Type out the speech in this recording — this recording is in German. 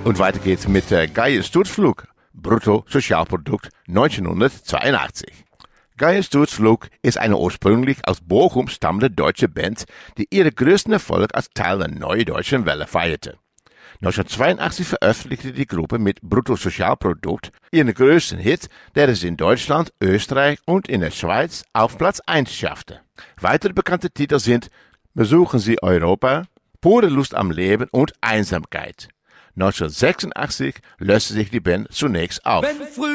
Und weiter geht's mit Geil Sturzflug, Bruttosozialprodukt 1982. Geil Sturzflug ist eine ursprünglich aus Bochum stammende deutsche Band, die ihre größten Erfolg als Teil der Neudeutschen Welle feierte. 1982 veröffentlichte die Gruppe mit Bruttosozialprodukt ihren größten Hit, der es in Deutschland, Österreich und in der Schweiz auf Platz 1 schaffte. Weitere bekannte Titel sind Besuchen Sie Europa, Pure Lust am Leben und Einsamkeit. 1986 löste sich die Band zunächst auf.